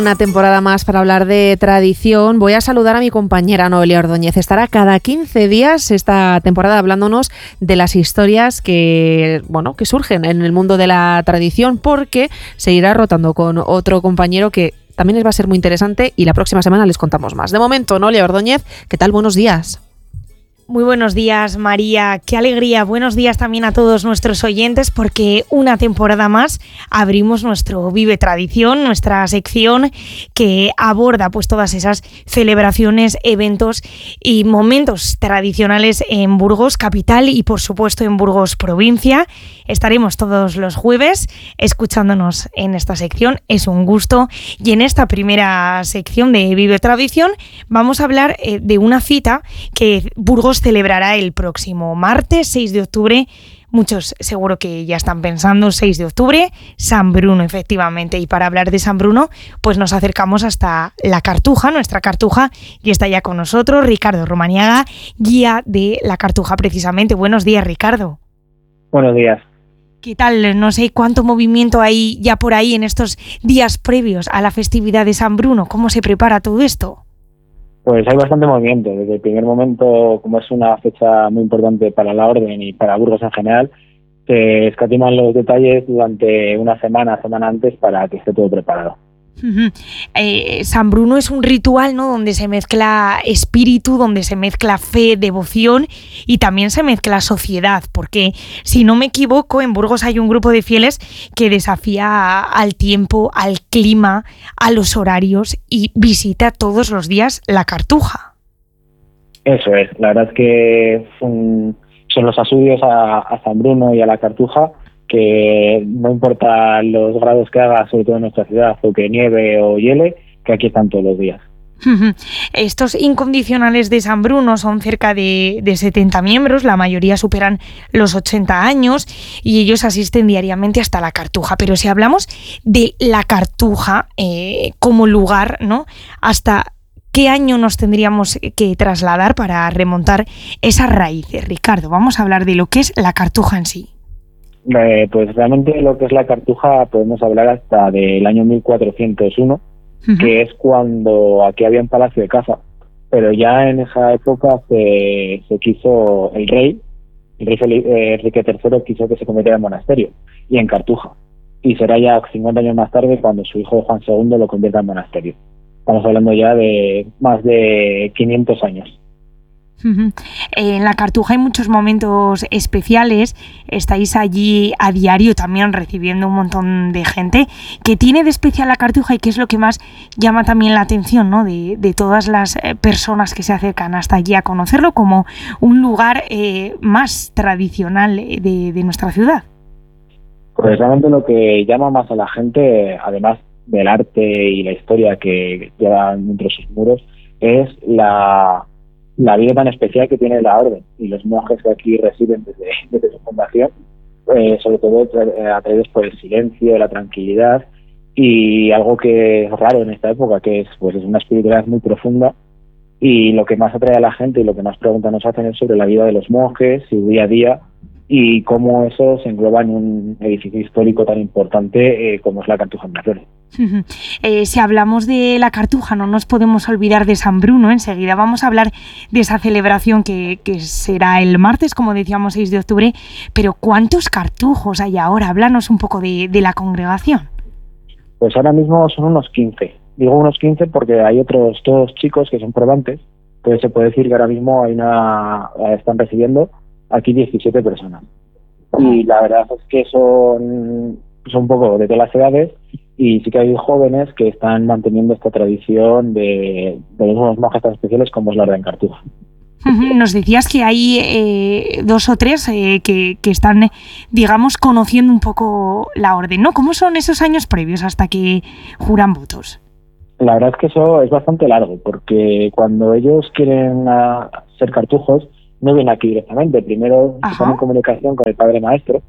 Una temporada más para hablar de tradición. Voy a saludar a mi compañera Noelia Ordóñez. Estará cada 15 días esta temporada hablándonos de las historias que surgen en el mundo de la tradición, porque se irá rotando con otro compañero que también les va a ser muy interesante y la próxima semana les contamos más. De momento, Noelia Ordóñez, ¿qué tal? Buenos días. Muy buenos días, María. Qué alegría. Buenos días también a todos nuestros oyentes, porque una temporada más abrimos nuestro Vive Tradición, nuestra sección que aborda pues todas esas celebraciones, eventos y momentos tradicionales en Burgos capital y por supuesto en Burgos provincia. Estaremos todos los jueves escuchándonos en esta sección. Es un gusto. Y en esta primera sección de Vive Tradición vamos a hablar de una cita que Burgos celebrará el próximo martes 6 de octubre. Muchos seguro que ya están pensando 6 de octubre, San Bruno, efectivamente. Y para hablar de San Bruno, pues nos acercamos hasta la Cartuja, nuestra Cartuja, y está ya con nosotros Ricardo Romaniaga, guía de la Cartuja precisamente. Buenos días, Ricardo. Buenos días. ¿Qué tal? No sé cuánto movimiento hay ya por ahí en estos días previos a la festividad de San Bruno. ¿Cómo se prepara todo esto? Pues hay bastante movimiento. Desde el primer momento, como es una fecha muy importante para la Orden y para Burgos en general, se escatiman los detalles durante una semana antes para que esté todo preparado. San Bruno es un ritual, ¿no?, donde se mezcla espíritu, donde se mezcla fe, devoción y también se mezcla sociedad, porque si no me equivoco, en Burgos hay un grupo de fieles que desafía al tiempo, al clima, a los horarios y visita todos los días la Cartuja. Eso es, la verdad es que son los asudios a San Bruno y a la Cartuja, que no importa los grados que haga, sobre todo en nuestra ciudad, o que nieve o hiele, que aquí están todos los días. Estos incondicionales de San Bruno son cerca de 70 miembros, la mayoría superan los 80 años y ellos asisten diariamente hasta la Cartuja. Pero si hablamos de la Cartuja como lugar, ¿no?, ¿hasta qué año nos tendríamos que trasladar para remontar esas raíces? Ricardo, vamos a hablar de lo que es la Cartuja en sí. Pues realmente lo que es la Cartuja podemos hablar hasta del año 1401, que es cuando aquí había un palacio de caza, pero ya en esa época se quiso el rey Enrique III quiso que se convirtiera en monasterio y en Cartuja, y será ya 50 años más tarde cuando su hijo Juan II lo convierta en monasterio. Estamos hablando ya de más de 500 años. En la Cartuja hay muchos momentos especiales, estáis allí a diario también recibiendo un montón de gente. ¿Qué tiene de especial la Cartuja y qué es lo que más llama también la atención, ¿no?, de todas las personas que se acercan hasta allí a conocerlo como un lugar más tradicional de nuestra ciudad? Pues realmente lo que llama más a la gente, además del arte y la historia que llevan dentro de sus muros, es la vida tan especial que tiene la Orden y los monjes que aquí residen desde su fundación, sobre todo atraídos por el silencio, la tranquilidad y algo que es raro en esta época, que es una espiritualidad muy profunda, y lo que más atrae a la gente y lo que más preguntas nos hacen es sobre la vida de los monjes, su día a día y cómo eso se engloba en un edificio histórico tan importante como es la Cartuja de Miraflores. Si hablamos de la Cartuja, no nos podemos olvidar de San Bruno. Enseguida vamos a hablar de esa celebración que será el martes, como decíamos, 6 de octubre. Pero ¿cuántos cartujos hay ahora? Háblanos un poco de la congregación. Pues ahora mismo son unos 15. Digo unos 15 porque hay otros 2 chicos que son probantes. Entonces se puede decir que ahora mismo están recibiendo aquí 17 personas. Y la verdad es que son un poco de todas las edades, y sí que hay jóvenes que están manteniendo esta tradición de unos monjes tan especiales como es la Orden Cartuja. Nos decías que hay 2 o 3 que están, digamos, conociendo un poco la orden, ¿no? ¿Cómo son esos años previos hasta que juran votos? La verdad es que eso es bastante largo, porque cuando ellos quieren ser cartujos, no vienen aquí directamente. Primero se ponen en comunicación con el padre maestro,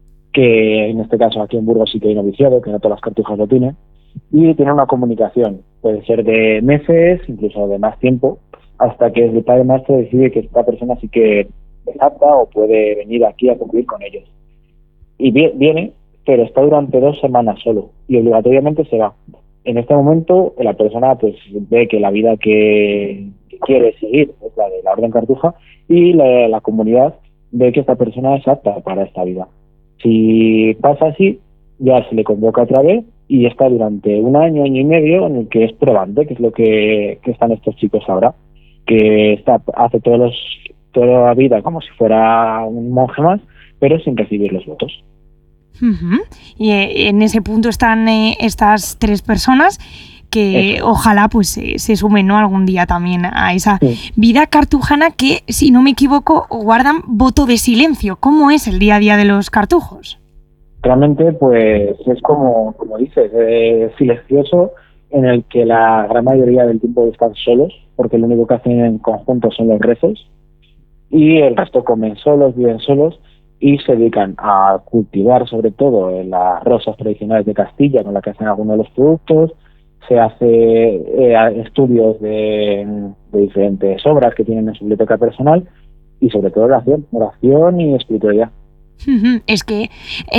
que en este caso aquí en Burgos sí que hay noviciado, que no todas las cartujas lo tienen, y tienen una comunicación, puede ser de meses, incluso de más tiempo, hasta que el padre maestro decide que esta persona sí que es apta o puede venir aquí a convivir con ellos. Y viene, pero está durante 2 semanas solo, y obligatoriamente se va. en este momento la persona pues ve que la vida que quiere seguir es la de la Orden Cartuja y la comunidad ve que esta persona es apta para esta vida. Si pasa así, ya se le convoca otra vez y está durante un año, año y medio en el que es probante, que es lo que están estos chicos ahora, que hace toda la vida como si fuera un monje más, pero sin recibir los votos. Uh-huh. Y en ese punto están estas 3 personas que ojalá pues se sumen, ¿no?, algún día también a esa vida cartujana que, si no me equivoco, guardan voto de silencio. ¿Cómo es el día a día de los cartujos? Realmente pues es como dices, silencioso, en el que la gran mayoría del tiempo están solos, porque lo único que hacen en conjunto son los rezos, y el resto comen solos, viven solos, y se dedican a cultivar sobre todo las rosas tradicionales de Castilla con las que hacen algunos de los productos. Se hace estudios de diferentes obras que tienen en su biblioteca personal y sobre todo oración y espiritualidad. Es que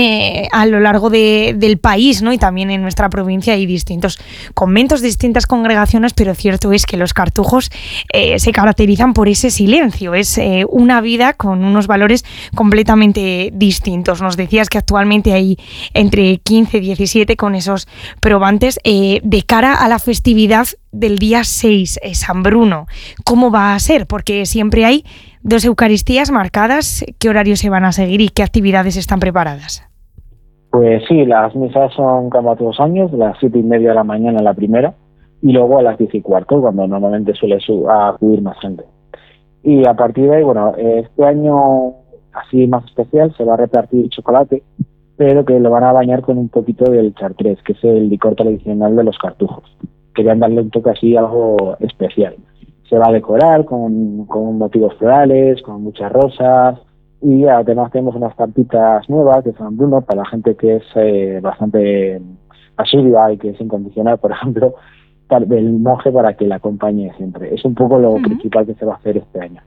a lo largo del país, ¿no?, y también en nuestra provincia hay distintos conventos, distintas congregaciones, pero cierto es que los cartujos se caracterizan por ese silencio. Es una vida con unos valores completamente distintos. Nos decías que actualmente hay entre 15 y 17 con esos probantes. De cara a la festividad del día 6, San Bruno, ¿cómo va a ser? Porque siempre hay 2 Eucaristías marcadas. ¿Qué horarios se van a seguir y qué actividades están preparadas? Pues sí, las misas son como todos los años, a las 7:30 de la mañana la primera y luego a las 10:15, cuando normalmente suele acudir más gente. Y a partir de ahí, bueno, este año así más especial se va a repartir chocolate, pero que lo van a bañar con un poquito del chartrés, que es el licor tradicional de los cartujos. Querían darle un toque así, algo especial. Se va a decorar con motivos florales, con muchas rosas, y además tenemos unas tampitas nuevas de San Bruno para la gente que es bastante asidua y que es incondicional, por ejemplo, del monje, para que la acompañe siempre. Es un poco lo principal que se va a hacer este año.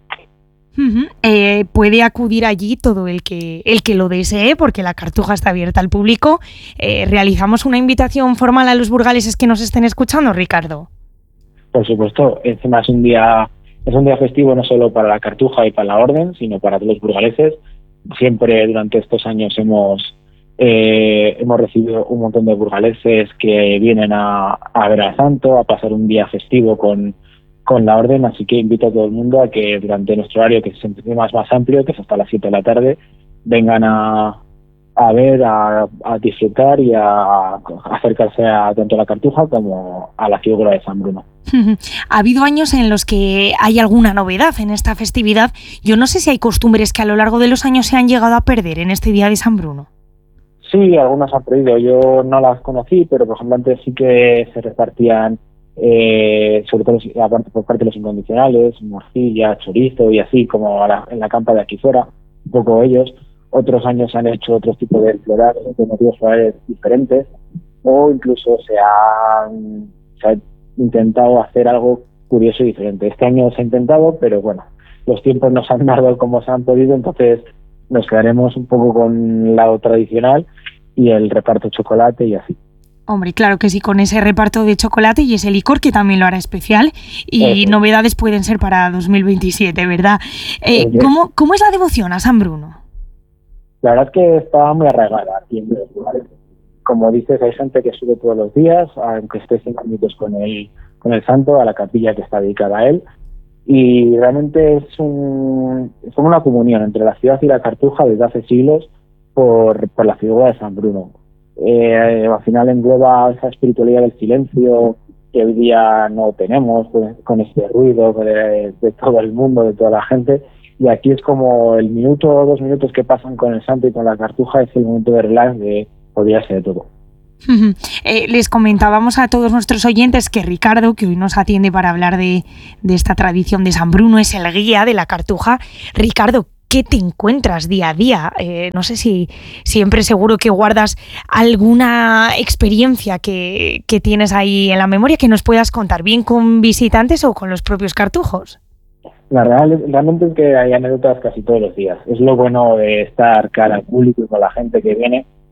Puede acudir allí todo el que lo desee, porque la Cartuja está abierta al público. ¿Realizamos una invitación formal a los burgaleses que nos estén escuchando, Ricardo? Por supuesto, encima es un día festivo no solo para la Cartuja y para la Orden, sino para todos los burgaleses. Siempre durante estos años hemos recibido un montón de burgaleses que vienen a ver al santo, a pasar un día festivo con la Orden, así que invito a todo el mundo a que durante nuestro horario, que es más amplio, que es hasta las 7 de la tarde, vengan a ver, a disfrutar y a acercarse tanto a la Cartuja como a la figura de San Bruno. Ha habido años en los que hay alguna novedad en esta festividad. Yo no sé si hay costumbres que a lo largo de los años se han llegado a perder en este día de San Bruno. Sí, algunas han perdido. Yo no las conocí, pero por ejemplo antes sí que se repartían, sobre todo por parte de los incondicionales, morcilla, chorizo y así, como en la campa de aquí fuera, un poco ellos. Otros años han hecho otros tipos de florales, de motivos florales diferentes, o incluso se ha intentado hacer algo curioso y diferente. Este año se ha intentado, pero bueno, los tiempos nos han dado como se han podido, entonces nos quedaremos un poco con el lado tradicional y el reparto de chocolate y así. Hombre, claro que sí, con ese reparto de chocolate y ese licor que también lo hará especial, y novedades pueden ser para 2027, ¿verdad? ¿Cómo es la devoción a San Bruno? La verdad es que está muy arraigada aquí en los lugares. Como dices, hay gente que sube todos los días, aunque esté 5 minutos con el santo, a la capilla que está dedicada a él. Y realmente es como una comunión entre la ciudad y la Cartuja desde hace siglos por la figura de San Bruno. Al final engloba esa espiritualidad del silencio que hoy día no tenemos, con este ruido de todo el mundo, de toda la gente. Y aquí es como el minuto o 2 minutos que pasan con el santo y con la Cartuja, es el momento de relax, de olvidarse de todo. Les comentábamos a todos nuestros oyentes que Ricardo, que hoy nos atiende para hablar de esta tradición de San Bruno, es el guía de la Cartuja. Ricardo, ¿qué te encuentras día a día? No sé si siempre seguro que guardas alguna experiencia que tienes ahí en la memoria que nos puedas contar, bien con visitantes o con los propios cartujos. Realmente es que hay anécdotas casi todos los días. Es lo bueno de estar cara al público y con la gente que viene.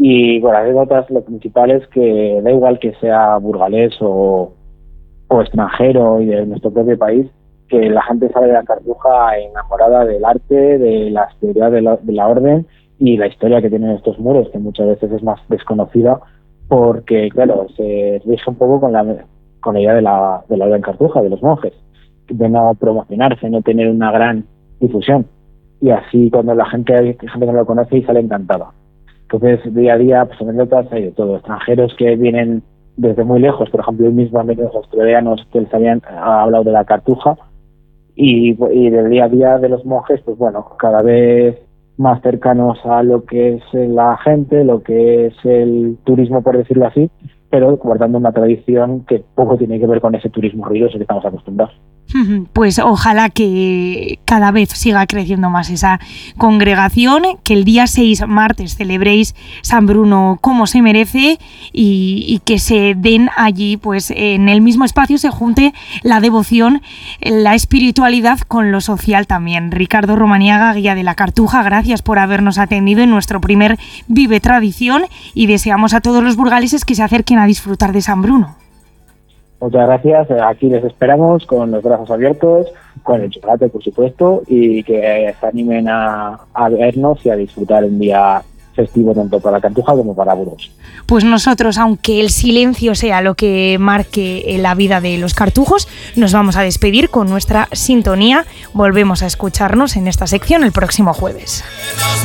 Y con las anécdotas lo principal es que da igual que sea burgalés o extranjero y de nuestro propio país, que la gente sale de la Cartuja enamorada del arte, de la teoría de la orden y la historia que tienen estos muros, que muchas veces es más desconocida porque, claro, se rige un poco con la idea de la orden Cartuja, de los monjes, de no promocionarse, no tener una gran difusión. Y así cuando hay gente que no lo conoce y sale encantada. Entonces, día a día, pues anécdotas hay de todo. Extranjeros que vienen desde muy lejos, por ejemplo, hoy mismo han venido los australianos que les habían hablado de la Cartuja, y del día a día de los monjes, pues bueno, cada vez más cercanos a lo que es la gente, lo que es el turismo, por decirlo así, pero guardando una tradición que poco tiene que ver con ese turismo ruidoso que estamos acostumbrados. Pues ojalá que cada vez siga creciendo más esa congregación, que el día 6, martes, celebréis San Bruno como se merece y que se den allí, pues en el mismo espacio se junte la devoción, la espiritualidad con lo social también. Ricardo Romaniaga, guía de la Cartuja, gracias por habernos atendido en nuestro primer Vive Tradición y deseamos a todos los burgaleses que se acerquen a disfrutar de San Bruno. Muchas gracias, aquí les esperamos con los brazos abiertos, con el chocolate por supuesto, y que se animen a vernos y a disfrutar un día festivo tanto para la Cartuja como para Burgos. Pues nosotros, aunque el silencio sea lo que marque la vida de los cartujos, nos vamos a despedir con nuestra sintonía. Volvemos a escucharnos en esta sección el próximo jueves.